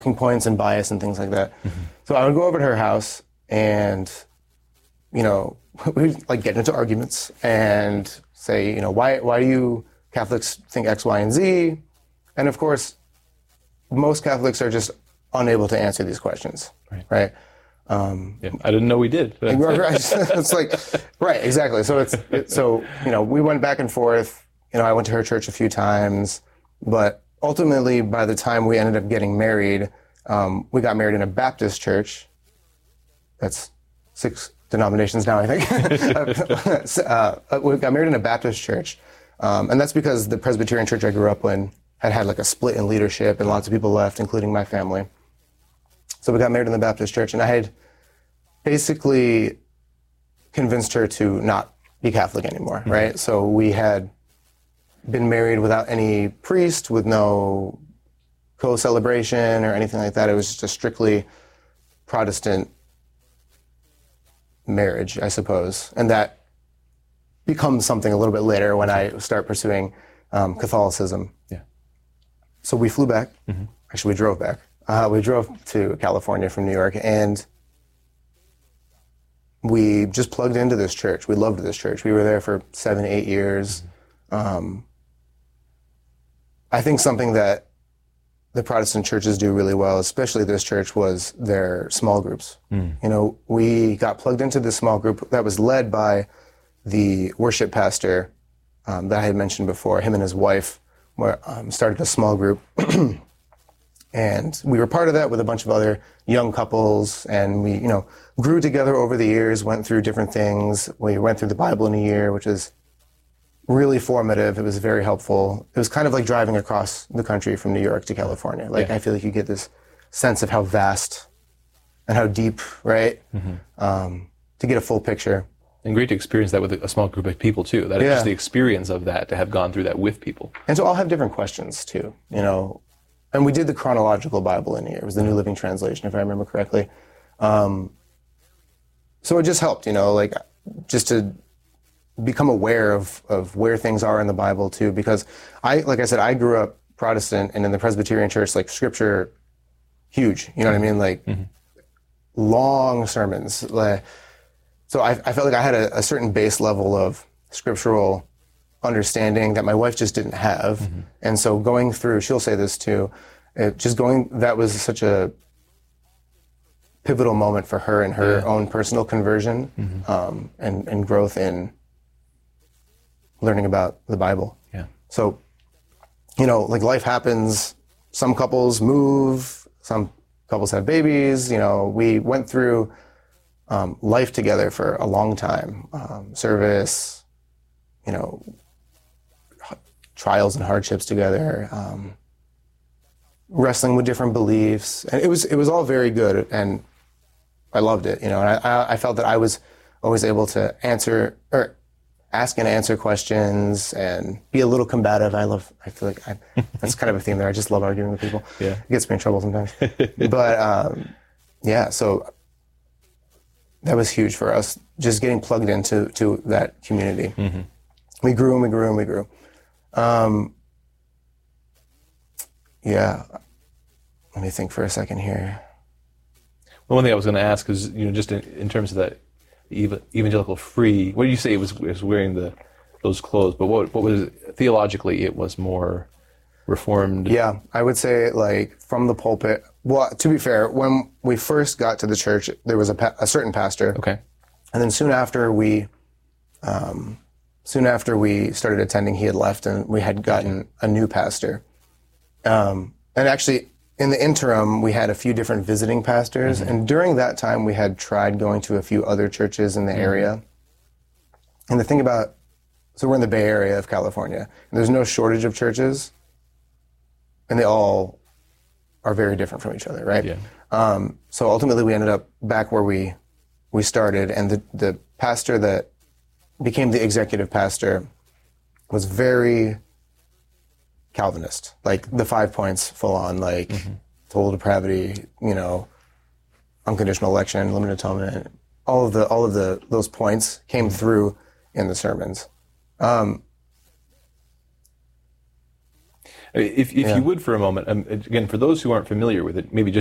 points and bias and things like that. So I would go over to her house and, we'd like get into arguments and say, why do you Catholics think X, Y, and Z? And of course, most Catholics are just unable to answer these questions, right? Yeah, I didn't know we did. It's like, right, exactly. So we went back and forth. I went to her church a few times, but ultimately, by the time we ended up getting married, we got married in a Baptist church. That's 6 denominations now, I think. We got married in a Baptist church, and that's because the Presbyterian church I grew up in had like a split in leadership, and lots of people left, including my family. So we got married in the Baptist church, and I had basically convinced her to not be Catholic anymore, right? So we had been married without any priest, with no co-celebration or anything like that. It was just a strictly Protestant marriage, I suppose. And that becomes something a little bit later when I start pursuing Catholicism. Yeah. So we flew back. Actually, we drove back. We drove to California from New York, and we just plugged into this church. We loved this church. We were there for 7, 8 years. I think something that the Protestant churches do really well, especially this church, was their small groups. We got plugged into this small group that was led by the worship pastor that I had mentioned before. Him and his wife started a small group. And we were part of that with a bunch of other young couples, and we, grew together over the years, went through different things. We went through the Bible in a year, which is really formative. It was very helpful. It was kind of like driving across the country from New York to California. I feel like you get this sense of how vast and how deep, right? To get a full picture. And great to experience that with a small group of people too. That is just the experience of that, to have gone through that with people. And to all have different questions too, And we did the chronological Bible in here. It was the New Living Translation, if I remember correctly. So it just helped, just to become aware of where things are in the Bible too. Because like I said, I grew up Protestant, and in the Presbyterian church, like scripture, huge. You know what I mean? Long sermons. So I felt like I had a certain base level of scriptural understanding that my wife just didn't have. And so going through, she'll say this too, that was such a pivotal moment for her in her own personal conversion, and growth in learning about the Bible. Yeah. So, like life happens, some couples move, some couples have babies, we went through life together for a long time, service, trials and hardships together, wrestling with different beliefs, and it was all very good, and I loved it, and I felt that I was always able to ask and answer questions and be a little combative. I feel like that's kind of a theme there. I just love arguing with people. Yeah. It gets me in trouble sometimes. But so that was huge for us, just getting plugged into that community. We grew and we grew and we grew. Let me think for a second here. Well, one thing I was going to ask is, just in terms of that evangelical free, what did you say it was wearing those clothes? But what was theologically? It was more Reformed. Yeah, I would say like from the pulpit. Well, to be fair, when we first got to the church, there was a certain pastor. Okay. And then soon after we started attending, he had left, and we had gotten a new pastor. And actually, in the interim, we had a few different visiting pastors, and during that time, we had tried going to a few other churches in the area. And the thing about, so we're in the Bay Area of California, and there's no shortage of churches, and they all are very different from each other, right? Yeah. So ultimately, we ended up back where we started, and the pastor that became the executive pastor was very Calvinist, like the 5 points full on, like total depravity, unconditional election, limited atonement, all of those points came through in the sermons. If you would for a moment, again, for those who aren't familiar with it, maybe just